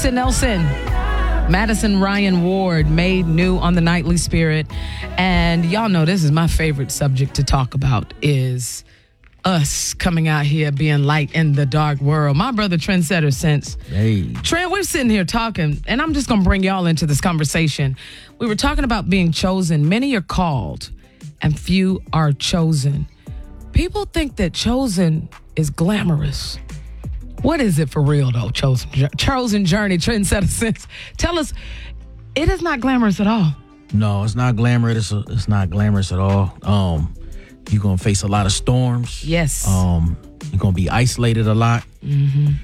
Jason Nelson, Madison Ryan Ward, Made New on the Nightly Spirit. And y'all know this is my favorite subject to talk about, is us coming out here being light in the dark world. My brother Trendsetter Sense. Hey. Trent, we're sitting here talking, and I'm just going to bring y'all into this conversation. We were talking about being chosen. Many are called, and few are chosen. People think that chosen is glamorous. What is it for real, though, chosen journey, Trendsetter Sense? Tell us, it is not glamorous at all. No, it's not glamorous. It's not glamorous at all. You're going to face a lot of storms. Yes. You're going to be isolated a lot. Mm-hmm.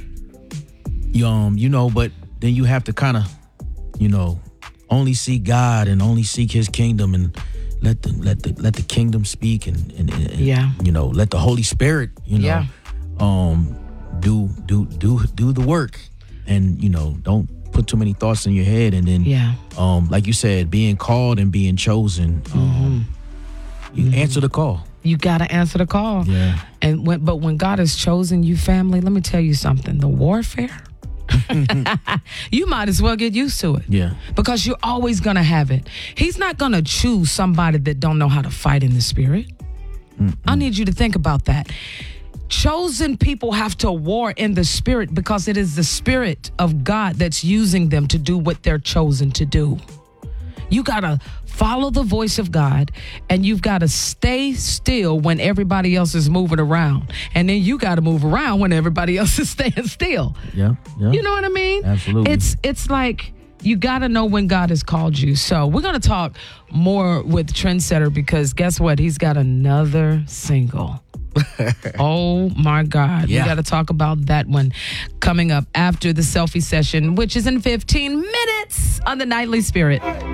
But then you have to kind of, only see God and only seek His kingdom and let the kingdom speak and yeah. Let the Holy Spirit, yeah. Do the work, and don't put too many thoughts in your head, and then yeah. Like you said, being called and being chosen, you answer the call. You got to answer the call. Yeah. But when God has chosen you, family, let me tell you something. The warfare, you might as well get used to it. Yeah. Because you're always going to have it. He's not going to choose somebody that don't know how to fight in the spirit. I need you to think about that. Chosen people have to war in the spirit because it is the Spirit of God that's using them to do what they're chosen to do. You got to follow the voice of God, and you've got to stay still when everybody else is moving around. And then you got to move around when everybody else is staying still. Yeah. You know what I mean? Absolutely. It's like you got to know when God has called you. So we're going to talk more with Trendsetter because guess what? He's got another single. Oh my God. Yeah. We got to talk about that one coming up after the selfie session, which is in 15 minutes on the Nightly Spirit.